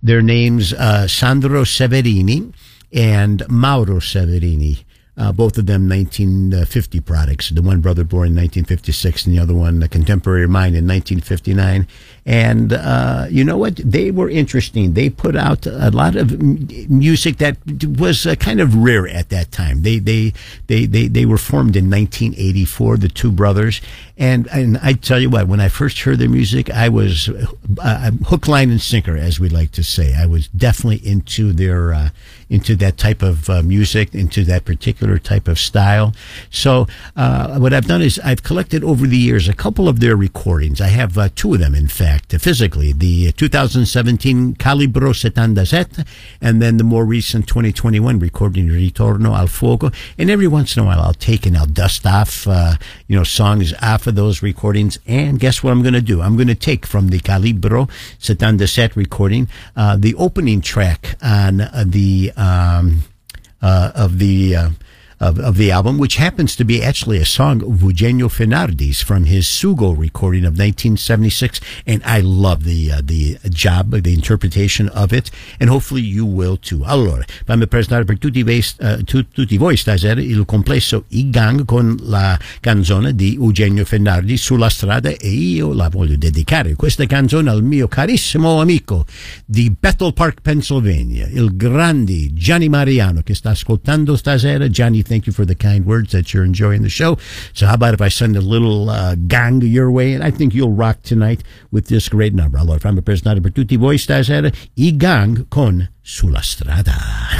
Their names, Sandro Severini and Mauro Severini. Both of them 1950 products. The one brother born in 1956 and the other one, a contemporary of mine, in 1959. And you know what? They were interesting. They put out a lot of music that was kind of rare at that time. They were formed in 1984, the two brothers. And I tell you what, when I first heard their music, I was hook, line, and sinker, as we like to say. I was definitely into their into that type of music, into that particular type of style. So what I've done is I've collected over the years a couple of their recordings. I have two of them, in fact, physically. The 2017 Calibro 77, and then the more recent 2021 recording Ritorno al Fuoco. And every once in a while I'll take and I'll dust off songs off of those recordings. And guess what I'm going to do? I'm going to take from the Calibro 77 recording the opening track on the of the album, which happens to be actually a song of Eugenio Fenardi's from his Sugo recording of 1976, and I love the job, the interpretation of it, and hopefully you will too. Allora, fammi presentare per tutti voi stasera il complesso I Gang con la canzone di Eugenio Fenardi, Sulla strada, e io la voglio dedicare questa canzone al mio carissimo amico di Bethel Park, Pennsylvania, il grande Gianni Mariano, che sta ascoltando stasera. Gianni, thank you for the kind words that you're enjoying the show. So how about if I send a little gang your way? And I think you'll rock tonight with this great number. Allora, fammi presentare per tutti voi stasera I Gang con Sulla strada.